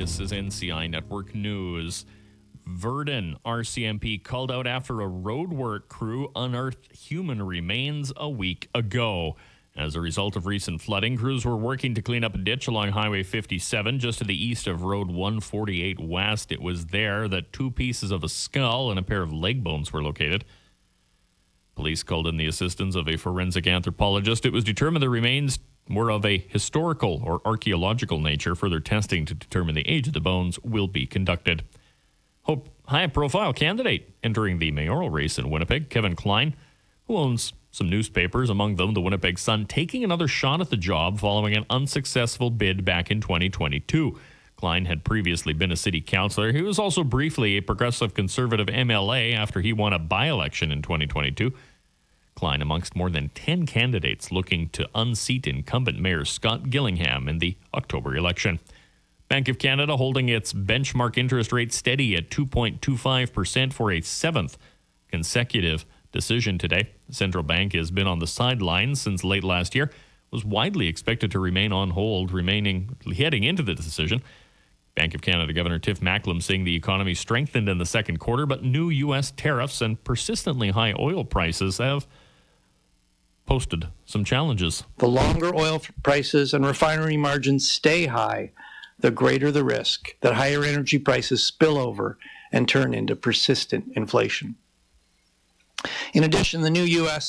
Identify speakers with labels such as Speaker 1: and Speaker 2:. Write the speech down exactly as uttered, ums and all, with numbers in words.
Speaker 1: This is N C I Network News. Virden R C M P called out after a roadwork crew unearthed human remains a week ago. As a result of recent flooding, crews were working to clean up a ditch along Highway fifty-seven just to the east of Road one forty-eight West. It was there that two pieces of a skull and a pair of leg bones were located. Police called in the assistance of a forensic anthropologist. It was determined the remains were of a historical or archaeological nature. Further testing to determine the age of the bones will be conducted. Hope high-profile candidate entering the mayoral race in Winnipeg, Kevin Klein, who owns some newspapers, among them the Winnipeg Sun, taking another shot at the job following an unsuccessful bid back in twenty twenty-two. Klein had previously been a city councillor. He was also briefly a progressive conservative M L A after he won a by-election in twenty twenty-two. Klein amongst more than ten candidates looking to unseat incumbent Mayor Scott Gillingham in the October election. Bank of Canada holding its benchmark interest rate steady at two point two five percent for a seventh consecutive decision today. The central bank has been on the sidelines since late last year, was widely expected to remain on hold, remaining heading into the decision. Bank of Canada Governor Tiff Macklem saying the economy strengthened in the second quarter, but new U S tariffs and persistently high oil prices have posted some challenges.
Speaker 2: The longer oil prices and refinery margins stay high, the greater the risk that higher energy prices spill over and turn into persistent inflation. In addition, the new U S